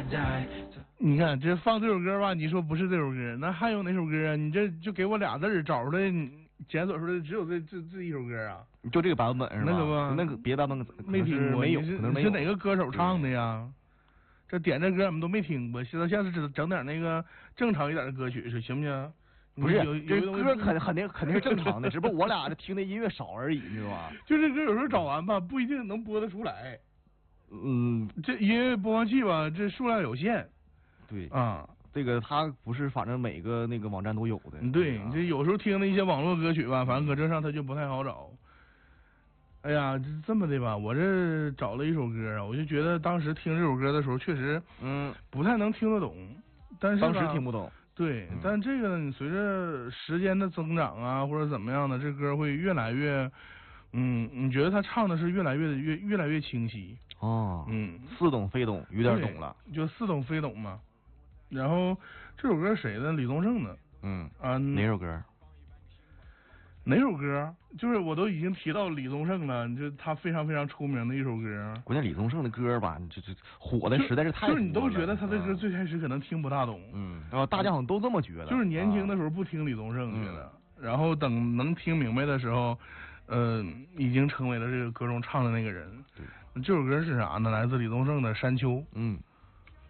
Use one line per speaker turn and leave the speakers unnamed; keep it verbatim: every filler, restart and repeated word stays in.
你看这放这首歌吧，你说不是这首歌，那还有哪首歌啊？你这就给我俩字儿找出来，检索出来只有这这这一首歌啊？
就这个版本是吧？
那个吧，
那个别版本
没听过，
没有，
是
可能没有。
是哪个歌手唱的呀？这点这歌我们都没听过，现在现在只整点那个正常一点的歌曲，行不行？
不是，
有
这歌肯肯定肯定是正常的，只不过我俩这听的音乐少而已，你知道吧？
就这歌有时候找完吧，不一定能播得出来。
嗯，
这音乐播放器吧，这数量有限。
对
啊，
这个它不是，反正每个那个网站都有的。
对，你这有时候听的一些网络歌曲吧，反正搁这上它就不太好找。哎呀，这这么的吧，我这找了一首歌啊，我就觉得当时听这首歌的时候，确实嗯不太能听得懂，但是
当时听不懂。
对，嗯、但这个你随着时间的增长啊，或者怎么样的，这歌会越来越，嗯，你觉得他唱的是越来越越越来越清晰
哦，
嗯，
似懂非懂，有点懂了，
就似懂非懂嘛。然后这首歌谁的？李宗盛的。
嗯
啊，
哪首歌？
哪首歌？就是我都已经提到李宗盛了，就他非常非常出名的一首歌。
关键李宗盛的歌吧，这这火的实在是太多了。
就是你都觉得他的歌最开始可能听不大懂，
嗯，然后大家好像都这么觉得。
就是年轻的时候不听李宗盛觉得，啊、然后等能听明白的时候，呃，已经成为了这个歌中唱的那个人。
对，
这首歌是啥呢？来自李宗盛的《山丘》。
嗯。